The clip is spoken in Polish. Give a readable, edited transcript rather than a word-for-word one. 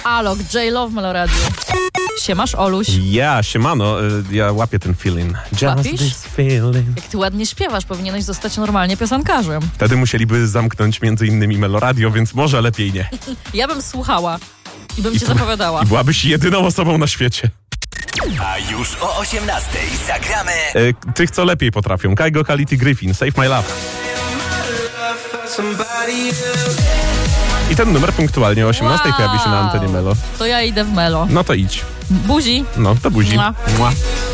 Alok, J-Lo w Meloradiu. Siemasz, Oluś. Ja, siemano, ja łapię ten feeling. Łapisz? Just this feeling. Jak ty ładnie śpiewasz, powinieneś zostać normalnie piosenkarzem. Wtedy musieliby zamknąć między innymi Meloradio, więc może lepiej nie. Ja bym słuchała i bym cię zapowiadała. I byłabyś jedyną osobą na świecie. A już o 18:00 zagramy Tych, co lepiej potrafią. Kygo, Khalid i Griffin, Save My Love. I ten numer punktualnie o 18:00 pojawi się na antenie Melo. To ja idę w Melo. No to idź. Buzi. No to buzi. Mua. Mua.